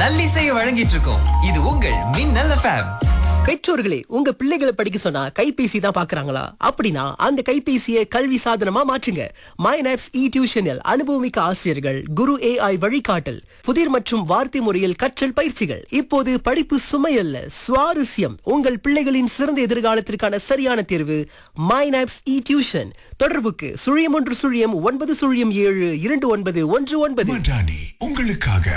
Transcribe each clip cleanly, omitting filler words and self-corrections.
நல்லிசையை வழங்கிட்டு இருக்கோம். இது உங்கள் மின்னல் எஃப்எம். பெற்றோர்களே, உங்க பிள்ளைகளை படிக்க சொன்னா கைபேசி தான் பாக்குறாங்களா? அப்படின்னா அந்த கைபேசியை கல்வி சாதனமா மாற்றுங்க. மைனாப்ஸ் இ டியூஷனில் அனுபவமிக்க ஆசிரியர்கள், குரு AI வழிகாட்டல், புதிர் மற்றும் வார்த்தை முறையில் கற்றல் பயிற்சிகள். இப்போது படிப்பு சுமையல்ல, சுவாரஸ்யம். உங்கள் பிள்ளைகளின் சிறந்த எதிர்காலத்திற்கான சரியான தேர்வு மைனாப்ஸ் இ டியூஷன். தொடர்புக்கு 0109729119. மடானி உங்களுக்காக.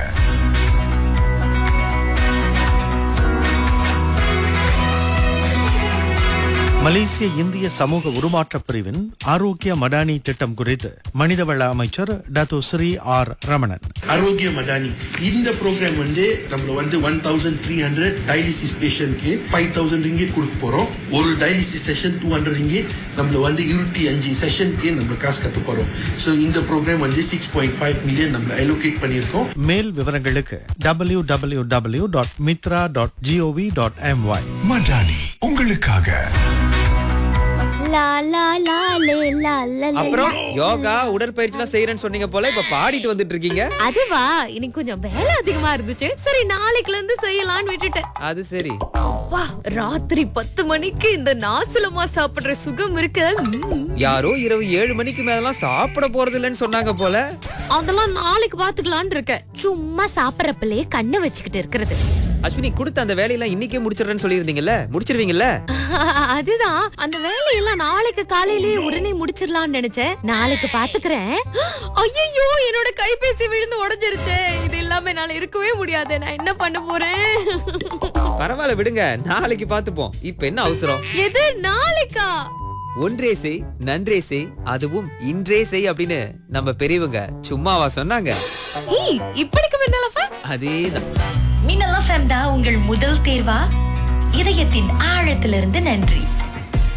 மலேசிய இந்திய சமூக உருமாற்ற பிரிவின் ஆரோக்கிய மடானி திட்டம் குறித்து மனிதவள அமைச்சர் டத்தோ ஸ்ரீ ஆர் ரமணன். ஆரோக்கிய மடானி இந்த ப்ரோக்ராம் நம்மள 1300 டயாலிசிஸ் பேஷண்ட்க்கு 5000 ringgit கொடுக்க போறோம். ஒரு டயாலிசிஸ் செஷன் 200 ringgit. நம்மள 25 செஷனுக்கு நம்ம காசு கட்ட போறோம். சோ இந்த ப்ரோக்ராம் 6.5 மில்லியன் நம்ம அலோகேட் பண்ணியிருக்கோம். மேல் விவரங்களுக்கு www.mitra.gov.my. மடானி உங்களுக்காக. அப்புறம் யோகா உடற்பயிற்சிலாம் செய்யறேன்னு சொன்னீங்க போல, இப்ப பாடிட்டு வந்துட்டு இருக்கீங்க. அதுவா, இன்னைக்கு கொஞ்சம் வேலை அதிகமா இருந்துச்சு. சரி, நாளைக்குல இருந்து செய்யலாம்னு விட்டுட்டேன். அது சரி. அப்பா, ராத்திரி 10 மணிக்கு இந்த நாசலமா சாப்பிடுற சுகம் இருக்கு. யாரோ இரவு 7 மணிக்கு மேலாம் சாப்பிட போறது இல்லைன்னு சொன்னாங்க போல. அதெல்லாம் நாளைக்கு பாத்துக்கலாம்னு இருக்கேன். சும்மா சாப்பிடறப்பலே கண்ணை வச்சுக்கிட்டு இருக்கிறது. அஸ்வினி, கொடுத்த அந்த வேலையெல்லாம் இன்னைக்கே முடிச்சிடுறேன்னு சொல்லியிருந்தீங்கல்ல, முடிச்சிருவீங்கல்ல? அதுதான், அந்த வேலையெல்லாம் நாளைக்கு காலையிலேயே உடனே முடிச்சிடலாம்னு நினைச்சேன். நாளைக்கு பாத்துக்கிறேன். ஐயோ, என்னோட கைபேசி விழுந்து உடைஞ்சிருச்சு. இது இல்லாம என்னால இருக்கவே முடியாது. நான் என்ன பண்ண போறேன்? பரவாயில்ல, விடுங்க, நாளைக்கு பாத்துப்போம். இப்ப என்ன அவசரம்? எது நாளைக்கா? ஒன்றே செய் நன்றே செய், அதுவும் இன்றே செய் அப்படின்னு நம்ம பெரியவங்க சும்மாவா சொன்னாங்க? இப்படிக்கு முன்னாலப்பா அதேதான். மின்னல் எஃப்எம் தான் உங்கள் முதல் தேர்வா? இதயத்தின் ஆழத்திலிருந்து நன்றி.